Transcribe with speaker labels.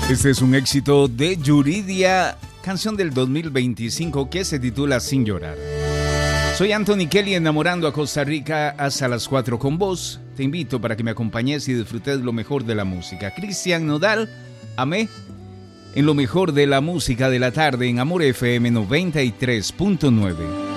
Speaker 1: Este es un éxito de Yuridia, canción del 2025 que se titula Sin Llorar. Soy Anthony Kelly, enamorando a Costa Rica hasta las 4 con vos. Te invito para que me acompañes y disfrutes lo mejor de la música. Cristian Nodal, amé, en lo mejor de la música de la tarde en Amor FM 93.9.